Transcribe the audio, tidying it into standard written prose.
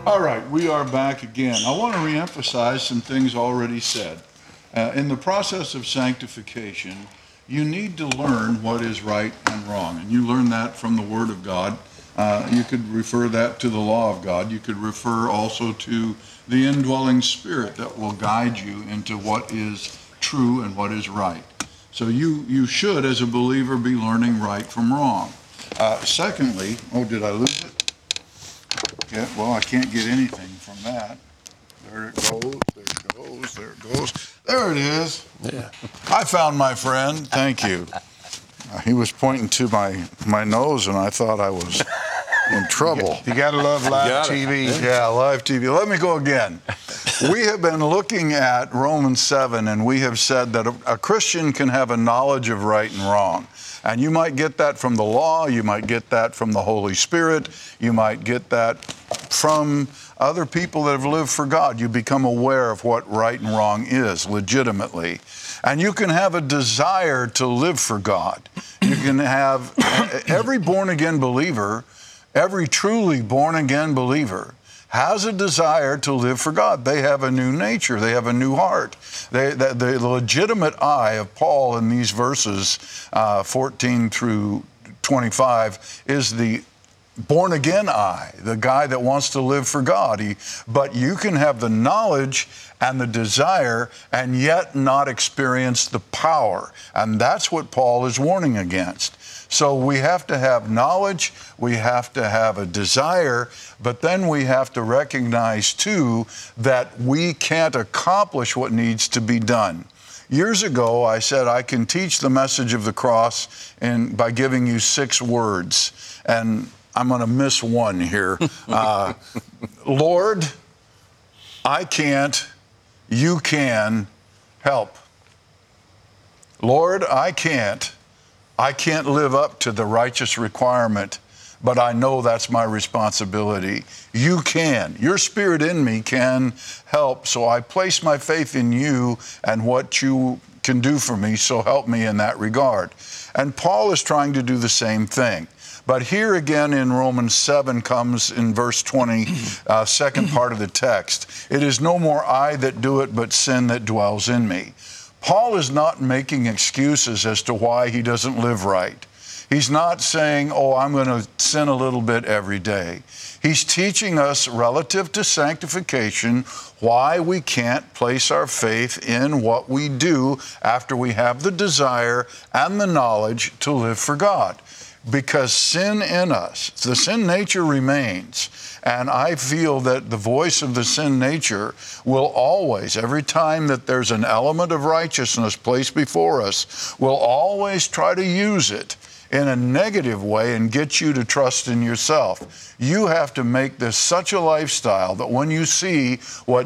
All right, we are back again. I want to reemphasize some things already said. In the process of sanctification, you need to learn what is right and wrong, and you learn that from the Word of God. You could refer that to the law of God. You could refer also to the indwelling Spirit that will guide you into what is true and what is right. So you should, as a believer, be learning right from wrong. Secondly, oh, did I lose it? Yeah, well, I can't get anything from that. There it goes, there it goes, there it goes. There it is. Yeah. I found my friend. Thank you. He was pointing to my nose, and I thought I was in trouble. You gotta love live TV. Yeah, live TV. Let me go again. We have been looking at Romans 7, and we have said that a Christian can have a knowledge of right and wrong. And you might get that from the law, you might get that from the Holy Spirit, you might get that from other people that have lived for God. You become aware of what right and wrong is legitimately. And you can have a desire to live for God. You can have every born-again believer, every truly born-again believer has a desire to live for God. They have a new nature. They have a new heart. The legitimate I of Paul in these verses 14 through 25 is the born-again I, the guy that wants to live for God. But you can have the knowledge and the desire and yet not experience the power. And that's what Paul is warning against. So we have to have knowledge, we have to have a desire, but then we have to recognize too that we can't accomplish what needs to be done. Years ago, I said I can teach the message of the cross by giving you 6 words, and I'm going to miss one here. Lord, I can't, you can, help. Lord, I can't live up to the righteous requirement, but I know that's my responsibility. You can. Your Spirit in me can help, so I place my faith in you and what you can do for me, so help me in that regard. And Paul is trying to do the same thing. But here again in Romans 7 comes in verse 20, second part of the text. It is no more I that do it, but sin that dwells in me. Paul is not making excuses as to why he doesn't live right. He's not saying, oh, I'm going to sin a little bit every day. He's teaching us relative to sanctification why we can't place our faith in what we do after we have the desire and the knowledge to live for God. Because sin in us, the sin nature remains. And I feel that the voice of the sin nature will always, every time that there's an element of righteousness placed before us, will always try to use it in a negative way and get you to trust in yourself. You have to make this such a lifestyle that when you see what